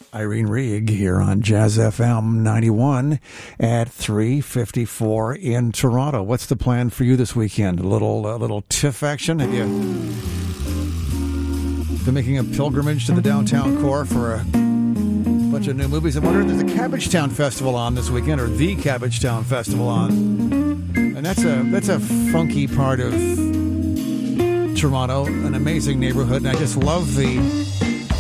Irene Rieg here on Jazz FM 91 at 3:54 in Toronto. What's the plan for you this weekend? A little TIFF action? Have you been making a pilgrimage to the downtown core for a bunch of new movies? I wonder, there's a Cabbagetown Festival on this weekend, or the Cabbagetown Festival on, and that's a funky part of Toronto, an amazing neighborhood, and I just love the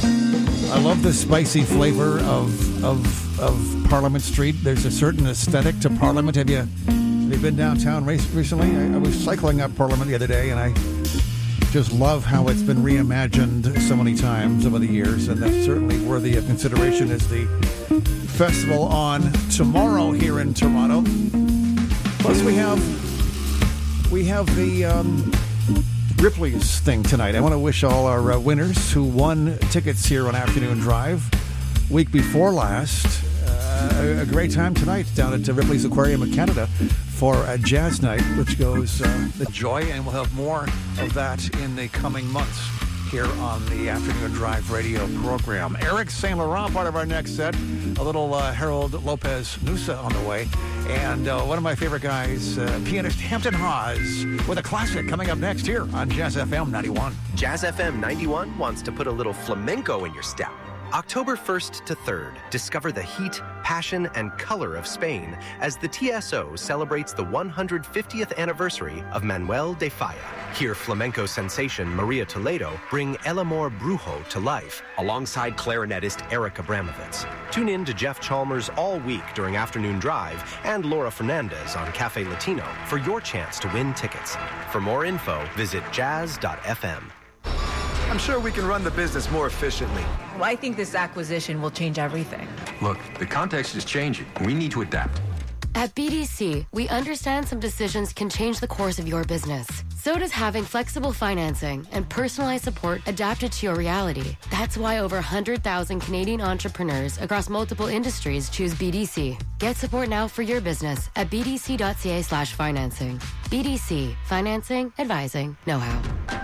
spicy flavor of Parliament Street. There's a certain aesthetic to Parliament. Have you been downtown recently? I was cycling up Parliament the other day, and I just love how it's been reimagined so many times over the years, and that's certainly worthy of consideration as the festival on tomorrow here in Toronto. Plus, we have the Ripley's thing tonight. I want to wish all our winners who won tickets here on Afternoon Drive week before last a great time tonight down at Ripley's Aquarium in Canada for a jazz night, which goes the joy, and we'll have more of that in the coming months here on the Afternoon Drive radio program. Eric St. Laurent, part of our next set. A little Harold Lopez Nusa on the way. And one of my favorite guys, pianist Hampton Hawes, with a classic coming up next here on Jazz FM 91. Jazz FM 91 wants to put a little flamenco in your step. October 1st to 3rd, discover the heat, passion, and color of Spain as the TSO celebrates the 150th anniversary of Manuel de Falla. Hear flamenco sensation Maria Toledo bring El Amor Brujo to life alongside clarinetist Eric Abramovitz. Tune in to Jeff Chalmers all week during Afternoon Drive and Laura Fernandez on Cafe Latino for your chance to win tickets. For more info, visit jazz.fm. I'm sure we can run the business more efficiently. Well, I think this acquisition will change everything. Look, the context is changing. We need to adapt. At BDC, we understand some decisions can change the course of your business. So does having flexible financing and personalized support adapted to your reality. That's why over 100,000 Canadian entrepreneurs across multiple industries choose BDC. Get support now for your business at bdc.ca/financing. BDC. Financing, advising, know-how.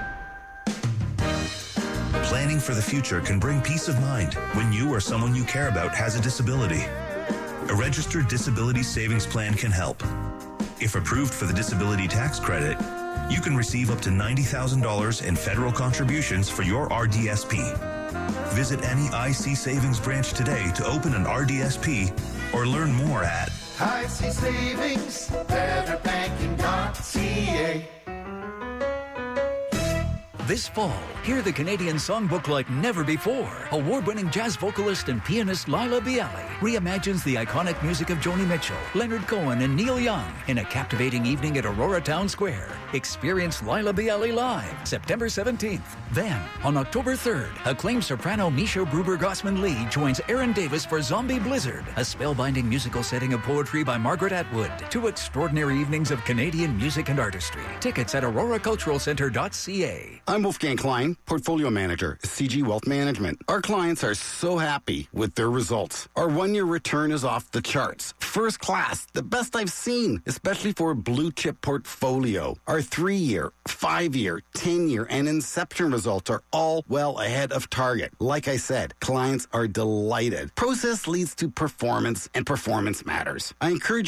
Planning for the future can bring peace of mind when you or someone you care about has a disability. A registered disability savings plan can help. If approved for the disability tax credit, you can receive up to $90,000 in federal contributions for your RDSP. Visit any IC Savings branch today to open an RDSP or learn more at IC Savings, betterbanking.ca. This fall, hear the Canadian songbook like never before. Award-winning jazz vocalist and pianist Laila Bialy reimagines the iconic music of Joni Mitchell, Leonard Cohen, and Neil Young in a captivating evening at Aurora Town Square. Experience Laila Bialy live September 17th. Then, on October 3rd, acclaimed soprano Misha Bruber-Gossman-Lee joins Aaron Davis for Zombie Blizzard, a spellbinding musical setting of poetry by Margaret Atwood. 2 extraordinary evenings of Canadian music and artistry. Tickets at auroraculturalcentre.ca. I'm Wolfgang Klein, Portfolio Manager, CG Wealth Management. Our clients are so happy with their results. Our 1-year return is off the charts. First class, the best I've seen, especially for a blue chip portfolio. Our 3-year, 5-year, 10-year, and Inception results are all well ahead of target. Like I said, clients are delighted. Process leads to performance, and performance matters. I encourage